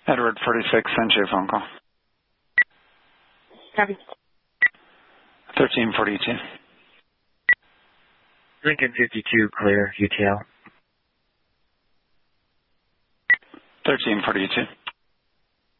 Edward 46, sent you a phone call. Copy. 1342. Lincoln 52, clear, UTL. 1342.